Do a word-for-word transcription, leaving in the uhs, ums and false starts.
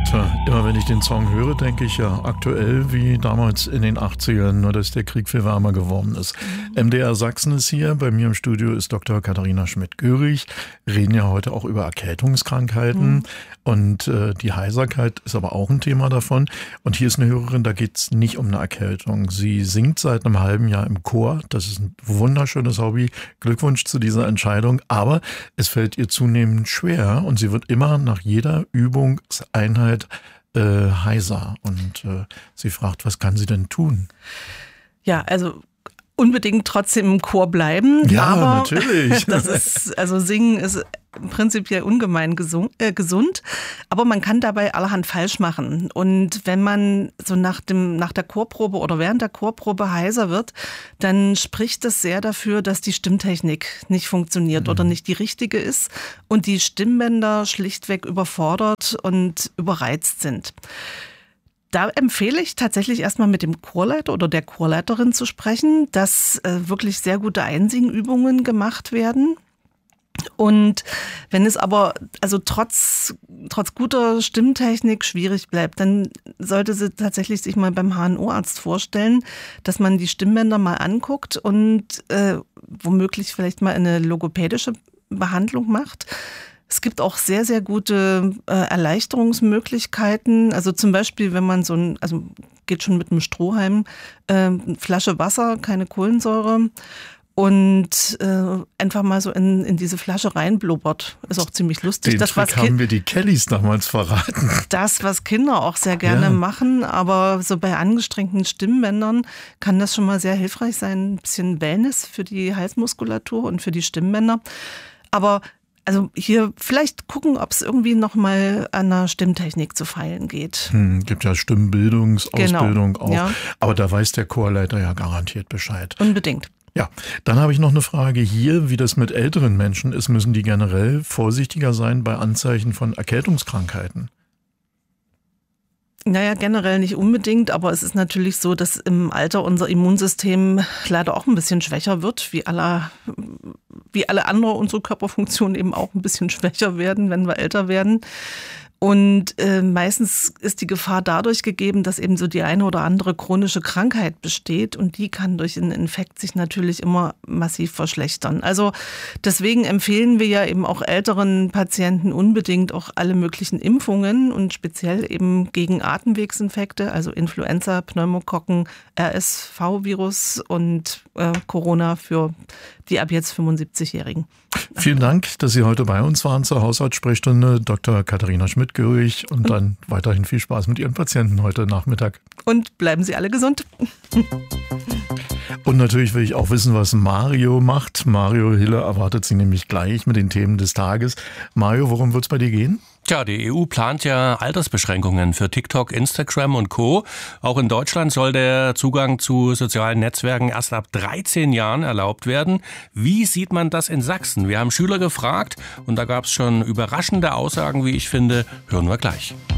Tja, immer wenn ich den Song höre, denke ich ja aktuell wie damals in den achtzigern, nur dass der Krieg viel wärmer geworden ist. Mhm. M D R Sachsen ist hier, bei mir im Studio ist Doktor Katharina Schmidt-Görig. Wir reden ja heute auch über Erkältungskrankheiten mhm. und äh, die Heiserkeit ist aber auch ein Thema davon. Und hier ist eine Hörerin, da geht es nicht um eine Erkältung. Sie singt seit einem halben Jahr im Chor, das ist ein wunderschönes Hobby. Glückwunsch zu dieser Entscheidung, aber es fällt ihr zunehmend schwer und sie wird immer nach jeder Übungseinheit Äh, heiser und äh, sie fragt, was kann sie denn tun? Ja, also unbedingt trotzdem im Chor bleiben. Ja, aber natürlich. Das ist, also singen ist prinzipiell ungemein gesund, äh, gesund, aber man kann dabei allerhand falsch machen. Und wenn man so nach dem, nach der Chorprobe oder während der Chorprobe heiser wird, dann spricht das sehr dafür, dass die Stimmtechnik nicht funktioniert mhm. oder nicht die richtige ist und die Stimmbänder schlichtweg überfordert und überreizt sind. Da empfehle ich tatsächlich erstmal mit dem Chorleiter oder der Chorleiterin zu sprechen, dass äh, wirklich sehr gute Einsingübungen gemacht werden. Und wenn es aber also trotz, trotz guter Stimmtechnik schwierig bleibt, dann sollte sie tatsächlich sich mal beim H N O-Arzt vorstellen, dass man die Stimmbänder mal anguckt und äh, womöglich vielleicht mal eine logopädische Behandlung macht. Es gibt auch sehr, sehr gute äh, Erleichterungsmöglichkeiten. Also zum Beispiel, wenn man so ein, also geht schon mit einem Strohhalm, äh, eine Flasche Wasser, keine Kohlensäure und äh, einfach mal so in, in diese Flasche reinblubbert. Ist auch ziemlich lustig. Den das, Trick was haben Ki- mir die Kellys damals verraten. Das, was Kinder auch sehr gerne Ja. machen, aber so bei angestrengten Stimmbändern kann das schon mal sehr hilfreich sein. Ein bisschen Wellness für die Halsmuskulatur und für die Stimmbänder. Aber also hier vielleicht gucken, ob es irgendwie nochmal an der Stimmtechnik zu feilen geht. Hm, gibt ja Stimmbildungsausbildung Genau, auch. ja. Aber da weiß der Chorleiter ja garantiert Bescheid. Unbedingt. Ja, dann habe ich noch eine Frage hier, wie das mit älteren Menschen ist. Müssen die generell vorsichtiger sein bei Anzeichen von Erkältungskrankheiten? Naja, generell nicht unbedingt, aber es ist natürlich so, dass im Alter unser Immunsystem leider auch ein bisschen schwächer wird, wie alle, wie alle andere unsere Körperfunktionen eben auch ein bisschen schwächer werden, wenn wir älter werden. Und äh, meistens ist die Gefahr dadurch gegeben, dass eben so die eine oder andere chronische Krankheit besteht und die kann durch einen Infekt sich natürlich immer massiv verschlechtern. Also deswegen empfehlen wir ja eben auch älteren Patienten unbedingt auch alle möglichen Impfungen und speziell eben gegen Atemwegsinfekte, also Influenza, Pneumokokken, R S V-Virus und äh, Corona für die ab jetzt fünfundsiebzigjährigen. Vielen Dank, dass Sie heute bei uns waren zur Haushaltssprechstunde, Doktor Katharina Schmidt-Görig, und dann weiterhin viel Spaß mit Ihren Patienten heute Nachmittag. Und bleiben Sie alle gesund. Und natürlich will ich auch wissen, was Mario macht. Mario Hille erwartet Sie nämlich gleich mit den Themen des Tages. Mario, worum wird es bei dir gehen? Tja, die E U plant ja Altersbeschränkungen für TikTok, Instagram und Co. Auch in Deutschland soll der Zugang zu sozialen Netzwerken erst ab dreizehn Jahren erlaubt werden. Wie sieht man das in Sachsen? Wir haben Schüler gefragt und da gab es schon überraschende Aussagen, wie ich finde. Hören wir gleich.